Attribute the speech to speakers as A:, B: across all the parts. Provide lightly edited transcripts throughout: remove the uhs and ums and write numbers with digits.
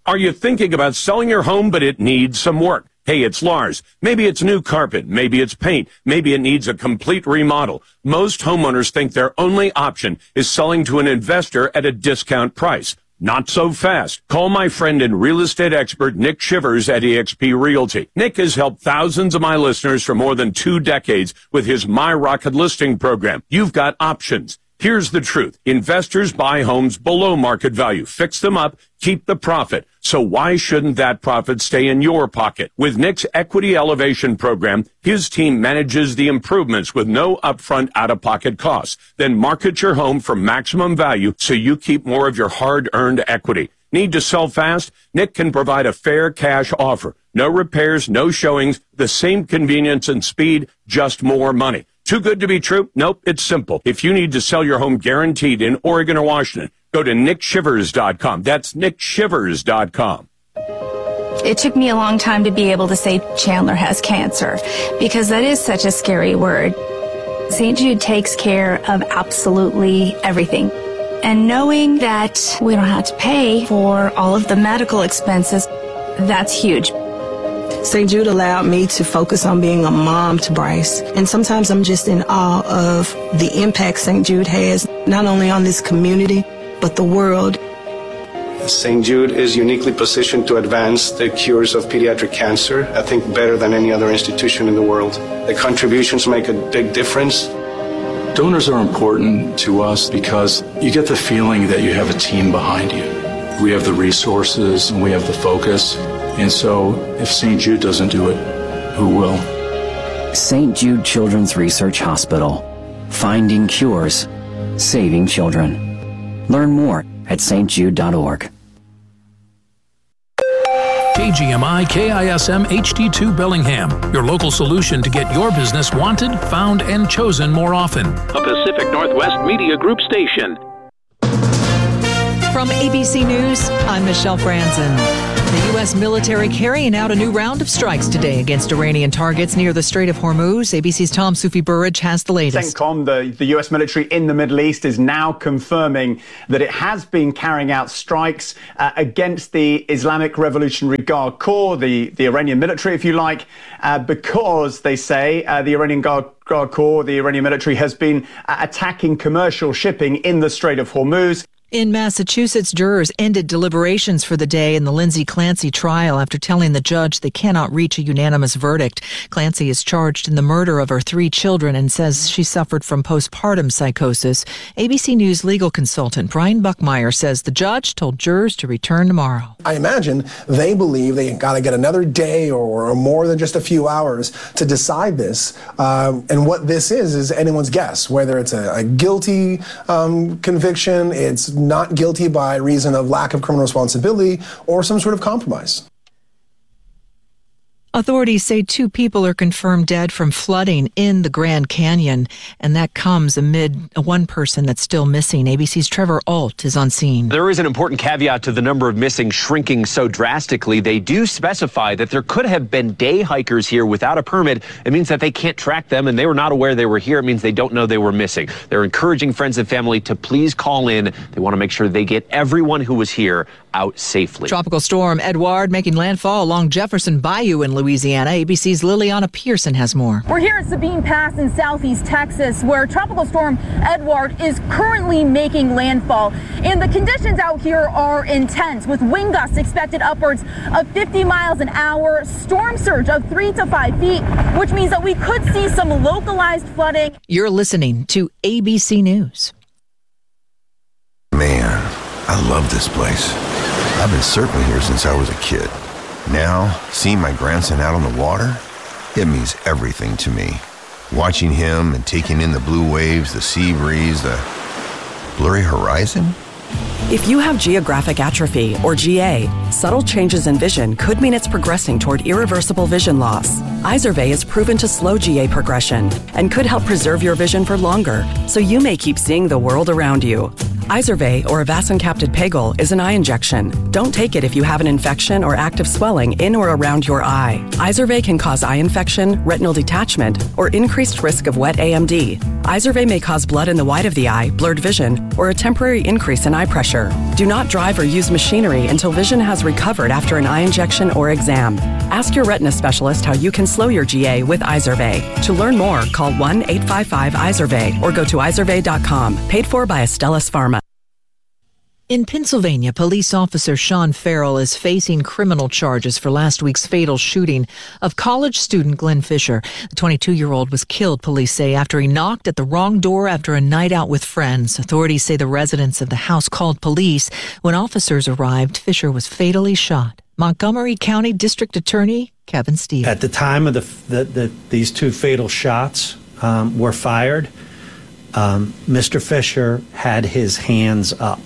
A: Are you thinking about selling your home, but it needs some work? Hey, it's Lars. Maybe it's new carpet. Maybe it's paint. Maybe it needs a complete remodel. Most homeowners think their only option is selling to an investor at a discount price. Not so fast. Call my friend and real estate expert, Nick Shivers at eXp Realty. Nick has helped thousands of my listeners for more than 2 decades with his My Rocket listing program. You've got options. Here's the truth. Investors buy homes below market value, fix them up, keep the profit. So why shouldn't that profit stay in your pocket? With Nick's Equity Elevation program, his team manages the improvements with no upfront out-of-pocket costs. Then market your home for maximum value so you keep more of your hard-earned equity. Need to sell fast? Nick can provide a fair cash offer. No repairs, no showings, the same convenience and speed, just more money. Too good to be true? Nope, it's simple. If you need to sell your home guaranteed in Oregon or Washington, go to nickshivers.com. That's nickshivers.com.
B: It took me a long time to be able to say Chandler has cancer because that is such a scary word. St. Jude takes care of absolutely everything. And knowing that we don't have to pay for all of the medical expenses, that's huge.
C: St. Jude allowed me to focus on being a mom to Bryce. And sometimes I'm just in awe of the impact St. Jude has, not only on this community, but the world.
D: St. Jude is uniquely positioned to advance the cures of pediatric cancer, I think better than any other institution in the world. The contributions make a big difference.
E: Donors are important to us because you get the feeling that you have a team behind you. We have the resources and we have the focus. And so if St. Jude doesn't do it, who will?
F: St. Jude Children's Research Hospital. Finding cures. Saving children. Learn more at stjude.org.
G: KGMI KISM HD2 Bellingham, your local solution to get your business wanted, found, and chosen more often. A Pacific Northwest Media Group station.
H: From ABC News, I'm Michelle Franzen. The U.S. military carrying out a new round of strikes today against Iranian targets near the Strait of Hormuz. ABC's Tom Sufi Burridge has the latest.
I: CENTCOM, the U.S. military in the Middle East, is now confirming that it has been carrying out strikes against the Islamic Revolutionary Guard Corps, the Iranian military, if you like, because they say the Iranian Guard Corps, the Iranian military, has been attacking commercial shipping in the Strait of Hormuz.
H: In Massachusetts, jurors ended deliberations for the day in the Lindsay Clancy trial after telling the judge they cannot reach a unanimous verdict. Clancy is charged in the murder of her 3 children and says she suffered from postpartum psychosis. ABC News legal consultant Brian Buckmeyer says the judge told jurors to return tomorrow.
J: I imagine they believe they got to get another day or more than just a few hours to decide this. And what this is anyone's guess, whether it's a guilty conviction, it's not guilty by reason of lack of criminal responsibility, or some sort of compromise.
H: Authorities say 2 people are confirmed dead from flooding in the Grand Canyon, and that comes amid one person that's still missing. ABC's Trevor Ault is on scene.
K: There is an important caveat to the number of missing shrinking so drastically. They do specify that there could have been day hikers here without a permit. It means that they can't track them, and they were not aware they were here. It means they don't know they were missing. They're encouraging friends and family to please call in. They want to make sure they get everyone who was here out safely.
H: Tropical storm Edouard making landfall along Jefferson Bayou in Louisiana. ABC's Liliana Pearson has more.
L: We're here at Sabine Pass in southeast Texas, where Tropical Storm Edouard is currently making landfall. And the conditions out here are intense, with wind gusts expected upwards of 50 miles an hour, storm surge of 3 to 5 feet, which means that we could see some localized flooding.
H: You're listening to ABC News.
M: Man, I love this place. I've been surfing here since I was a kid. Now, seeing my grandson out on the water, it means everything to me. Watching him and taking in the blue waves, the sea breeze, the blurry horizon.
N: If you have geographic atrophy, or GA, subtle changes in vision could mean it's progressing toward irreversible vision loss. Izervay is proven to slow GA progression and could help preserve your vision for longer, so you may keep seeing the world around you. Izervay, or avacincaptad pegol, is an eye injection. Don't take it if you have an infection or active swelling in or around your eye. Izervay can cause eye infection, retinal detachment, or increased risk of wet AMD. Izervay may cause blood in the white of the eye, blurred vision, or a temporary increase in eye pressure. Do not drive or use machinery until vision has recovered after an eye injection or exam. Ask your retina specialist how you can slow your GA with Izervay. To learn more, call 1-855-IZERVAY or go to izervay.com. Paid for by Astellas Pharma.
H: In Pennsylvania, police officer Sean Farrell is facing criminal charges for last week's fatal shooting of college student Glenn Fisher. The 22-year-old was killed, police say, after he knocked at the wrong door after a night out with friends. Authorities say the residents of the house called police. When officers arrived, Fisher was fatally shot. Montgomery County District Attorney Kevin Stevens.
O: At the time of these two fatal shots were fired, Mr. Fisher had his hands up.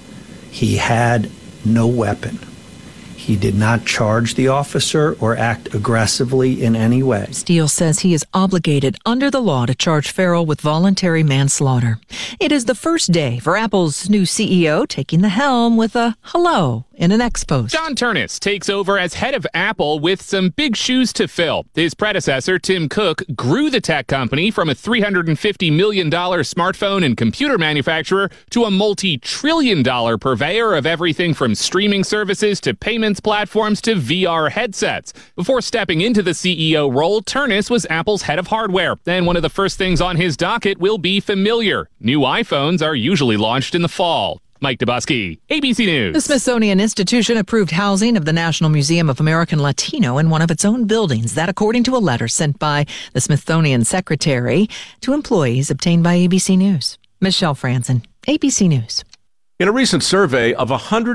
O: He had no weapon. He did not charge the officer or act aggressively in any way.
H: Steele says he is obligated under the law to charge Farrell with voluntary manslaughter. It is the first day for Apple's new CEO taking the helm with a hello in an X post.
P: John Ternus takes over as head of Apple with some big shoes to fill. His predecessor, Tim Cook, grew the tech company from a $350 million smartphone and computer manufacturer to a multi-trillion-dollar purveyor of everything from streaming services to payments platforms to VR headsets. Before stepping into the CEO role, Ternus was Apple's head of hardware. And one of the first things on his docket will be familiar. New iPhones are usually launched in the fall. Mike Dubusky, ABC News.
H: The Smithsonian Institution approved housing of the National Museum of American Latino in one of its own buildings. That according to a letter sent by the Smithsonian secretary to employees obtained by ABC News. Michelle Franzen, ABC News.
A: In a recent survey of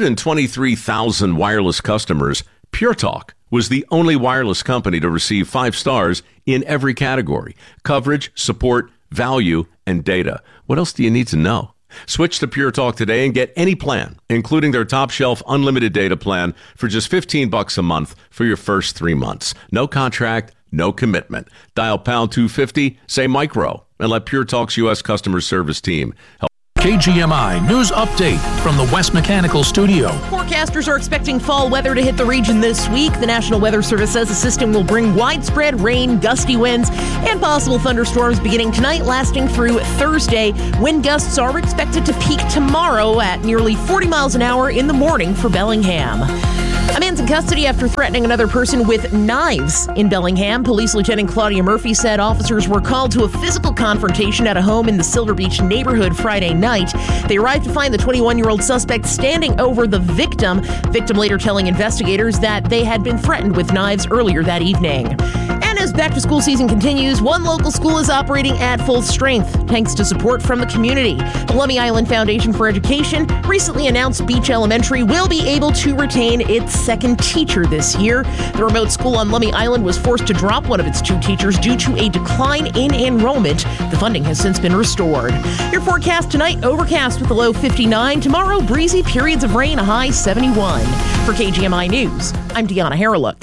A: 123,000 wireless customers, Pure Talk was the only wireless company to receive 5 stars in every category: coverage, support, value, and data. What else do you need to know? Switch to Pure Talk today and get any plan, including their top shelf unlimited data plan for just $15 a month for your first 3 months. No contract, no commitment. Dial pound 250, say micro, and let Pure Talk's U.S. customer service team help.
G: KGMI News Update from the West Mechanical Studio.
Q: Forecasters are expecting fall weather to hit the region this week. The National Weather Service says the system will bring widespread rain, gusty winds, and possible thunderstorms beginning tonight, lasting through Thursday. Wind gusts are expected to peak tomorrow at nearly 40 miles an hour in the morning for Bellingham. A man's in custody after threatening another person with knives in Bellingham. Police Lieutenant Claudia Murphy said officers were called to a physical confrontation at a home in the Silver Beach neighborhood Friday night. They arrived to find the 21-year-old suspect standing over the victim. Victim later telling investigators that they had been threatened with knives earlier that evening. And as back-to-school season continues, one local school is operating at full strength, thanks to support from the community. The Lummi Island Foundation for Education recently announced Beach Elementary will be able to retain its second teacher this year. The remote school on Lummi Island was forced to drop one of its 2 teachers due to a decline in enrollment. The funding has since been restored. Your forecast tonight, overcast with a low 59. Tomorrow, breezy periods of rain, a high 71. For KGMI News, I'm Deanna Harreluk.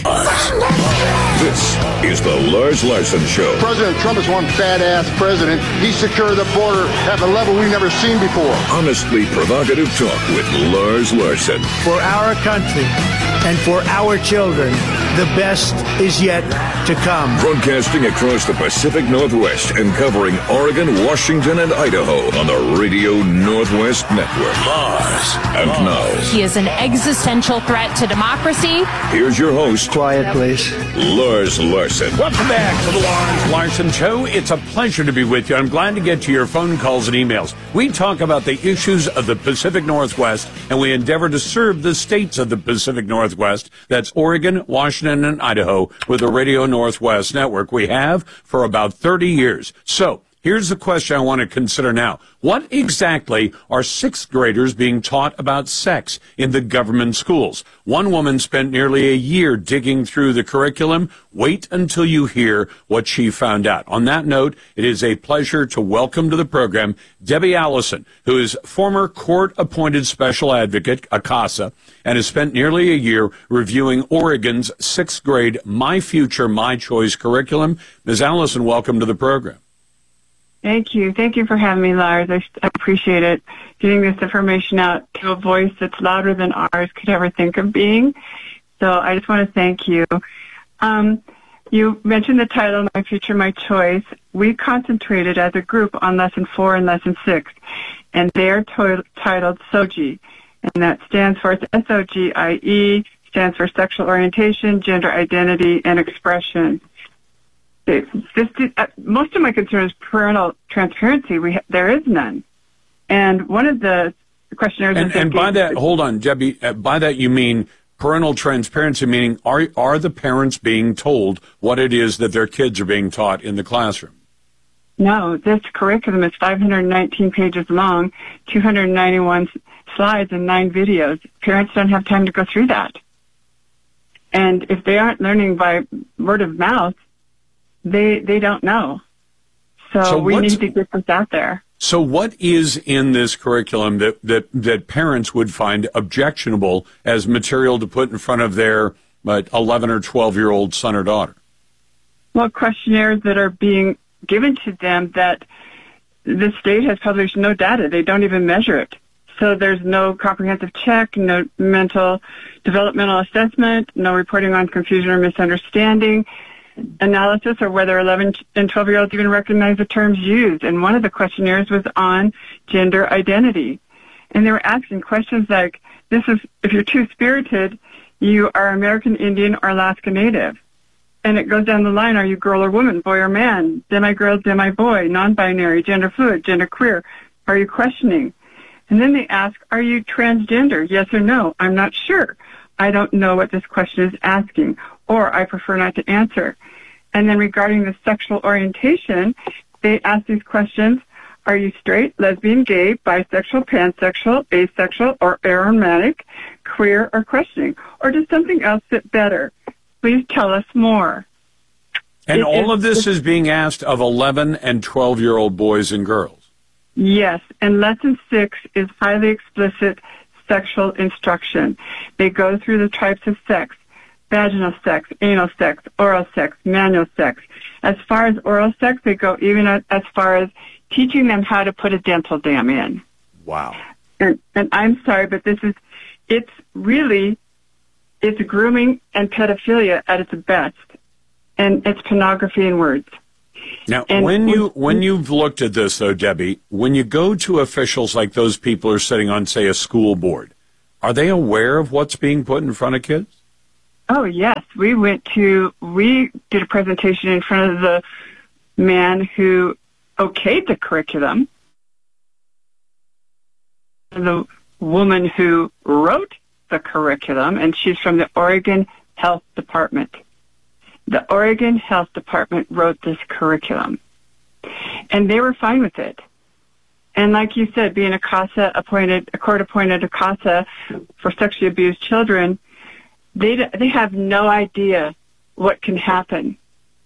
R: This is the Lars Larson Show.
S: President Trump is one badass president. He secured the border at a level we've never seen before.
R: Honestly provocative talk with Lars Larson.
T: For our country and for our children, the best is yet to come.
R: Broadcasting across the Pacific Northwest and covering Oregon, Washington, and Idaho on the Radio Northwest Network. Lars. And now,
U: he is an existential threat to democracy.
R: Here's your host.
T: Quiet, please.
R: Lars Larson.
A: Welcome back to the Lars Larson Show. It's a pleasure to be with you. I'm glad to get to your phone calls and emails. We talk about the issues of the Pacific Northwest, and we endeavor to serve the states of the Pacific Northwest. That's Oregon, Washington, and Idaho with the Radio Northwest Network. We have for about 30 years. So, here's the question I want to consider now. What exactly are 6th graders being taught about sex in the government schools? One woman spent nearly a year digging through the curriculum. Wait until you hear what she found out. On that note, it is a pleasure to welcome to the program Debbie Allison, who is former court-appointed special advocate, ACASA, and has spent nearly a year reviewing Oregon's 6th grade My Future, My Choice curriculum. Ms. Allison, welcome to the program.
B: Thank you. Thank you for having me, Lars. I appreciate it. Getting this information out to a voice that's louder than ours could ever think of being. So I just want to thank you. You mentioned the title, My Future, My Choice. We concentrated as a group on Lesson 4 and Lesson 6, and they are titled SOGIE, and that stands for SOGIE, stands for Sexual Orientation, Gender Identity, and Expression. Most of my concern is parental transparency. There is none. And one of the questionnaires...
A: And by that, hold on, Debbie, by that you mean parental transparency, meaning are the parents being told what it is that their kids are being taught in the classroom?
B: No, this curriculum is 519 pages long, 291 slides, and 9 videos. Parents don't have time to go through that. And if they aren't learning by word of mouth, they don't know. So we need to get this out there.
A: So what is in this curriculum that parents would find objectionable as material to put in front of their 11 or 12-year-old son or daughter?
B: Well, questionnaires that are being given to them that the state has published no data. They don't even measure it. So there's no comprehensive check, no mental developmental assessment, no reporting on confusion or misunderstanding, analysis, or whether 11 and 12-year-olds even recognize the terms used. And one of the questionnaires was on gender identity. And they were asking questions like, if you're two-spirited, you are American Indian or Alaska Native. And it goes down the line, are you girl or woman, boy or man, demi-girl, demi-boy, non-binary, gender fluid, gender queer? Are you questioning? And then they ask, are you transgender, yes or no? I'm not sure. I don't know what this question is asking, or I prefer not to answer. And then regarding the sexual orientation, they ask these questions, are you straight, lesbian, gay, bisexual, pansexual, asexual, or aromantic, queer, or questioning? Or does something else fit better? Please tell us more.
A: And all of this is being asked of 11 and 12-year-old boys and girls?
B: Yes, and Lesson 6 is highly explicit sexual instruction. They go through the types of sex, vaginal sex, anal sex, oral sex, manual sex. As far as oral sex, they go even as far as teaching them how to put a dental dam in.
A: Wow.
B: And I'm sorry, but it's grooming and pedophilia at its best. And it's pornography in words.
A: Now, when you've looked at this, though, Debbie, when you go to officials like those people who are sitting on, say, a school board, are they aware of what's being put in front of kids?
B: Oh, yes. We did a presentation in front of the man who okayed the curriculum, the woman who wrote the curriculum, and she's from the Oregon Health Department. The Oregon Health Department wrote this curriculum, and they were fine with it. And like you said, being a court-appointed CASA for sexually abused children, they have no idea what can happen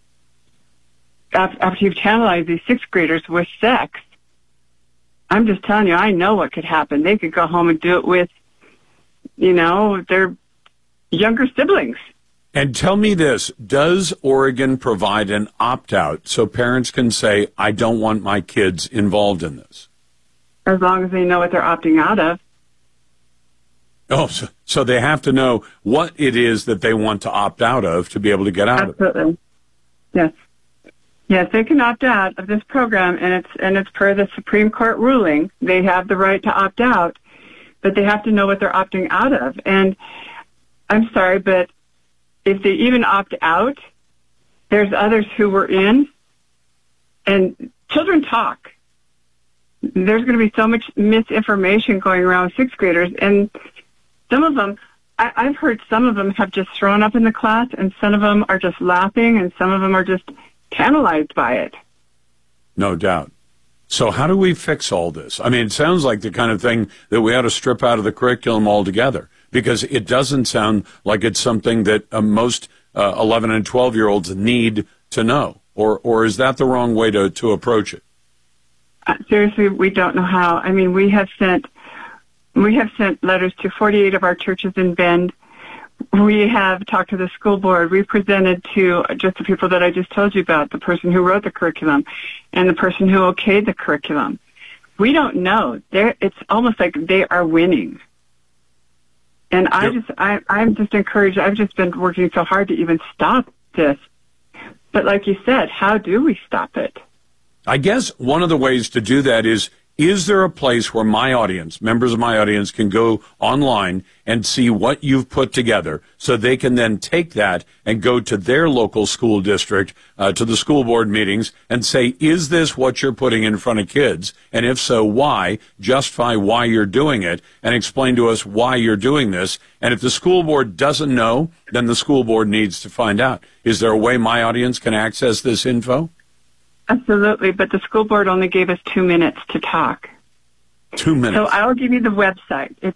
B: after you've channelized these sixth graders with sex. I'm just telling you, I know what could happen. They could go home and do it with, their younger siblings.
A: And tell me this, does Oregon provide an opt-out so parents can say, I don't want my kids involved in this?
B: As long as they know what they're opting out of.
A: Oh, so they have to know what it is that they want to opt out of to be able to get out of it.
B: Absolutely. Yes. Yes, they can opt out of this program, and it's per the Supreme Court ruling. They have the right to opt out, but they have to know what they're opting out of. And I'm sorry, but if they even opt out, there's others who were in, and children talk. There's going to be so much misinformation going around with sixth graders, and some of them, I've heard some of them have just thrown up in the class, and some of them are just laughing, and some of them are just tantalized by it.
A: No doubt. So how do we fix all this? I mean, it sounds like the kind of thing that we ought to strip out of the curriculum altogether, because it doesn't sound like it's something that most 11 and 12-year-olds need to know. Or is that the wrong way to approach it?
B: Seriously, we don't know how. I mean, we have sent letters to 48 of our churches in Bend. We have talked to the school board. We presented to just the people that I just told you about, the person who wrote the curriculum and the person who okayed the curriculum. We don't know. It's almost like they are winning. And I'm just encouraged. I've just been working so hard to even stop this. But like you said, how do we stop it?
A: I guess one of the ways to do that is there a place where my audience, members of my audience, can go online and see what you've put together so they can then take that and go to their local school district, to the school board meetings and say, is this what you're putting in front of kids? And if so, why? Justify why you're doing it and explain to us why you're doing this. And if the school board doesn't know, then the school board needs to find out. Is there a way my audience can access this info?
B: Absolutely, but the school board only gave us 2 minutes to talk.
A: 2 minutes.
B: So I'll give you the website. It's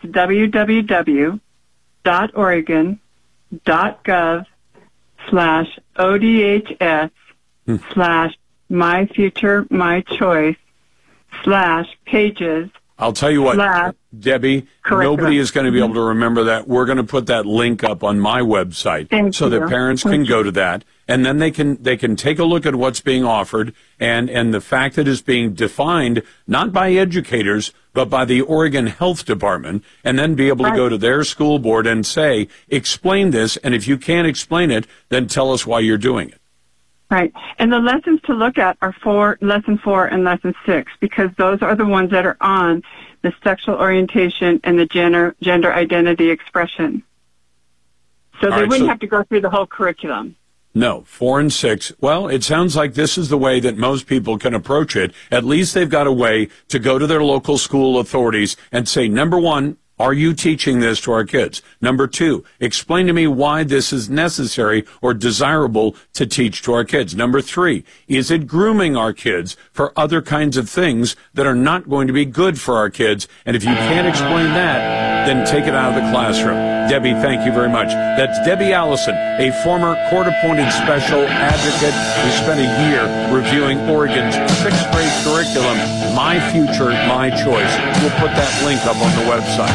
B: www.oregon.gov/ODHS/myfuturemychoice/pages.
A: I'll tell you what, Debbie, nobody is going to be able to remember that. We're going to put that link up on my website so that parents can go to that, and then they can take a look at what's being offered and the fact that it's being defined not by educators but by the Oregon Health Department, and then be able to go to their school board and say, explain this, and if you can't explain it, then tell us why you're doing it.
B: Right. And the lessons to look at are Lesson 4 and Lesson 6, because those are the ones that are on the sexual orientation and the gender identity expression. So they wouldn't have to go through the whole curriculum.
A: No, 4 and 6. Well, it sounds like this is the way that most people can approach it. At least they've got a way to go to their local school authorities and say, number one, are you teaching this to our kids? Number 2, explain to me why this is necessary or desirable to teach to our kids. Number 3, is it grooming our kids for other kinds of things that are not going to be good for our kids? And if you can't explain that, then take it out of the classroom. Debbie, thank you very much. That's Debbie Allison, a former court-appointed special advocate who spent a year reviewing Oregon's 6th grade curriculum, My Future, My Choice. We'll put that link up on the website.